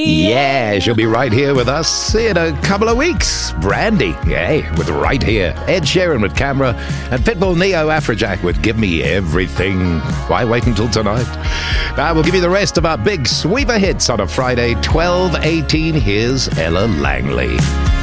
Yeah, she'll be right here with us in a couple of weeks. Brandy, with Right Here. Ed Sheeran with Camera. And Pitbull Neo Afrojack with Give Me Everything. Why wait until tonight? We'll give you the rest of our big sweeper hits on a Friday, 12:18. Here's Ella Langley.